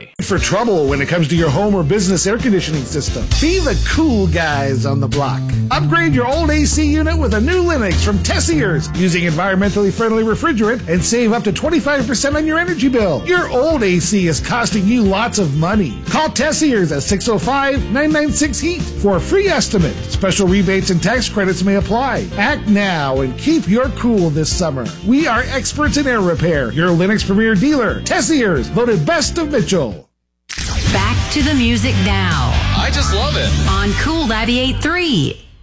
Illinois. For trouble when it comes to your home or business air conditioning system, be the cool guys on the block. Upgrade your old AC unit with a new Lennox from Tessiers using environmentally friendly refrigerant and save up to 25% on your energy bill. Your old AC is costing you lots of money. Call Tessiers at 605-996-HEAT for a free estimate. Special rebates and tax credits may apply. Act now and keep your cool this summer. We are experts in air repair. Your Lennox Premier dealer, Tessiers, voted best of Mitchell. Back to the music now. I just love it. On Cool 98.3.